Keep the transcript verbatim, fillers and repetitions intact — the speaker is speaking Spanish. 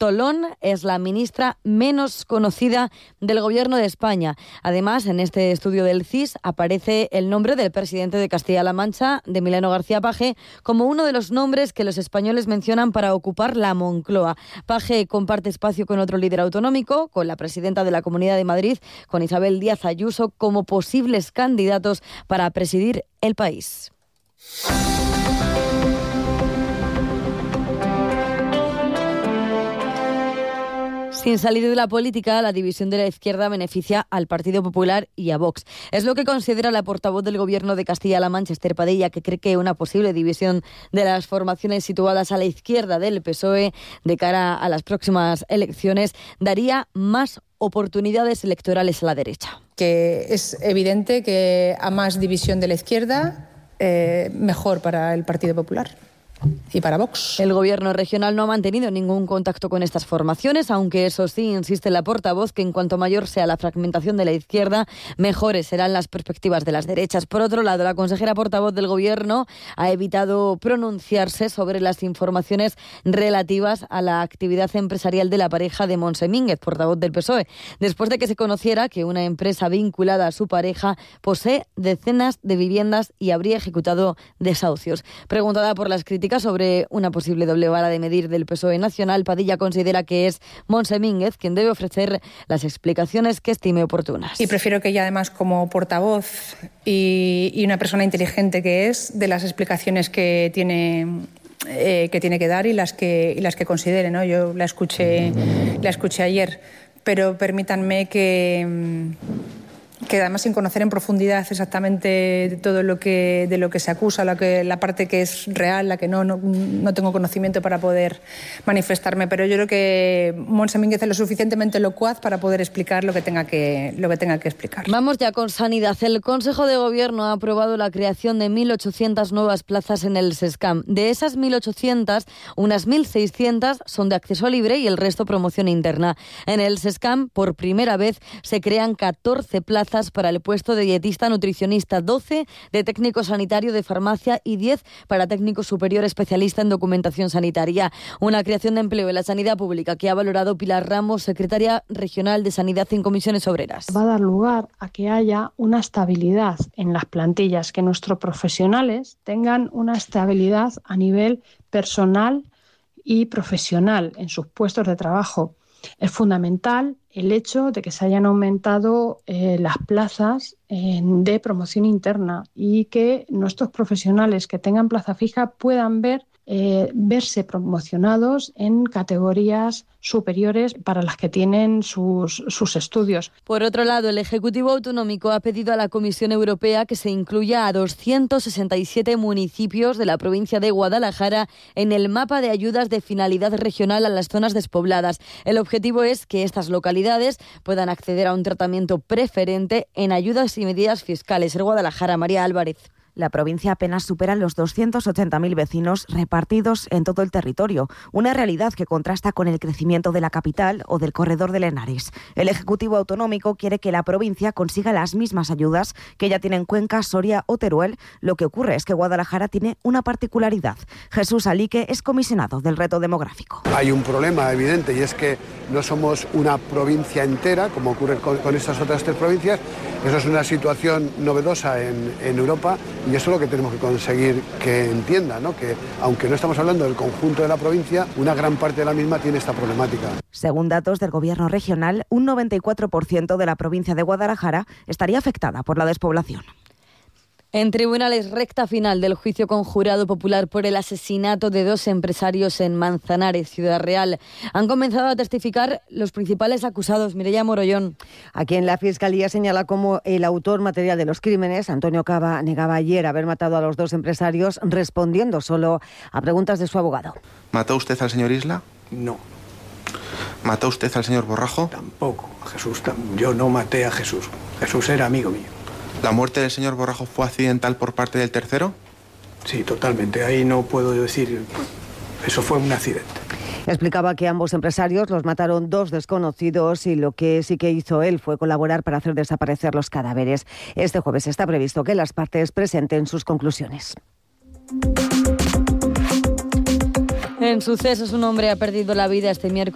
Tolón es la ministra menos conocida del Gobierno de España. Además, en este estudio del C I S aparece el nombre del presidente de Castilla-La Mancha, de Emiliano García Paje, como uno de los nombres que los españoles mencionan para ocupar la Moncloa. Paje comparte espacio con otro líder autonómico, con la presidenta de la Comunidad de Madrid, con Isabel Díaz Ayuso, como posibles candidatos para presidir el país. Sin salir de la política, la división de la izquierda beneficia al Partido Popular y a Vox. Es lo que considera la portavoz del Gobierno de Castilla-La Mancha, Esther Padilla, que cree que una posible división de las formaciones situadas a la izquierda del P S O E de cara a las próximas elecciones daría más oportunidades electorales a la derecha. Que es evidente que a más división de la izquierda, eh, mejor para el Partido Popular. Y para Vox. El Gobierno regional no ha mantenido ningún contacto con estas formaciones, aunque eso sí, insiste la portavoz, que en cuanto mayor sea la fragmentación de la izquierda, mejores serán las perspectivas de las derechas. Por otro lado, la consejera portavoz del Gobierno ha evitado pronunciarse sobre las informaciones relativas a la actividad empresarial de la pareja de Montse Mínguez, portavoz del P S O E, después de que se conociera que una empresa vinculada a su pareja posee decenas de viviendas y habría ejecutado desahucios. Preguntada por las críticas sobre una posible doble vara de medir del P S O E nacional, Padilla considera que es Montse Mínguez quien debe ofrecer las explicaciones que estime oportunas. Y prefiero que ella, además, como portavoz y, y una persona inteligente que es, de las explicaciones que tiene eh, que tiene que dar y las que y las que considere, ¿no? Yo la escuché la escuché ayer, pero permítanme que que además, sin conocer en profundidad exactamente todo lo que de lo que se acusa, la que la parte que es real, la que no no, no tengo conocimiento para poder manifestarme, pero yo creo que Montse Mínguez es lo suficientemente locuaz para poder explicar lo que tenga que lo que tenga que explicar. Vamos ya con sanidad. El Consejo de Gobierno ha aprobado la creación de mil ochocientas nuevas plazas en el SESCAM. De esas mil ochocientas, unas mil seiscientas son de acceso libre y el resto promoción interna. En el SESCAM, por primera vez, se crean catorce plazas para el puesto de dietista nutricionista, doce de técnico sanitario de farmacia y diez para técnico superior especialista en documentación sanitaria. Una creación de empleo en la sanidad pública que ha valorado Pilar Ramos, secretaria regional de Sanidad en Comisiones Obreras. Va a dar lugar a que haya una estabilidad en las plantillas, que nuestros profesionales tengan una estabilidad a nivel personal y profesional en sus puestos de trabajo. Es fundamental el hecho de que se hayan aumentado eh, las plazas eh, de promoción interna y que nuestros profesionales que tengan plaza fija puedan ver eh, verse promocionados en categorías superiores para las que tienen sus, sus estudios. Por otro lado, el Ejecutivo Autonómico ha pedido a la Comisión Europea que se incluya a doscientos sesenta y siete municipios de la provincia de Guadalajara en el mapa de ayudas de finalidad regional a las zonas despobladas. El objetivo es que estas localidades puedan acceder a un tratamiento preferente en ayudas y medidas fiscales. En Guadalajara, María Álvarez. La provincia apenas supera los doscientos ochenta mil vecinos repartidos en todo el territorio, una realidad que contrasta con el crecimiento de la capital o del corredor del Henares. El Ejecutivo Autonómico quiere que la provincia consiga las mismas ayudas que ya tienen Cuenca, Soria o Teruel. Lo que ocurre es que Guadalajara tiene una particularidad. Jesús Alique es comisionado del reto demográfico. Hay un problema evidente y es que no somos una provincia entera, como ocurre con, con estas otras tres provincias. Eso es una situación novedosa en, en Europa. Y eso es lo que tenemos que conseguir que entienda, ¿no? Que aunque no estamos hablando del conjunto de la provincia, una gran parte de la misma tiene esta problemática. Según datos del Gobierno regional, un noventa y cuatro por ciento de la provincia de Guadalajara estaría afectada por la despoblación. En tribunales, recta final del juicio con jurado popular por el asesinato de dos empresarios en Manzanares, Ciudad Real. Han comenzado a testificar los principales acusados. Mireia Morollón. A quien la Fiscalía señala como el autor material de los crímenes. Antonio Cava negaba ayer haber matado a los dos empresarios, respondiendo solo a preguntas de su abogado. ¿Mató usted al señor Isla? No. ¿Mató usted al señor Borrajo? Tampoco. Jesús, yo no maté a Jesús. Jesús era amigo mío. ¿La muerte del señor Borrajo fue accidental por parte del tercero? Sí, totalmente. Ahí no puedo decir... Eso fue un accidente. Explicaba que ambos empresarios los mataron dos desconocidos y lo que sí que hizo él fue colaborar para hacer desaparecer los cadáveres. Este jueves está previsto que las partes presenten sus conclusiones. En sucesos, un hombre ha perdido la vida este miércoles.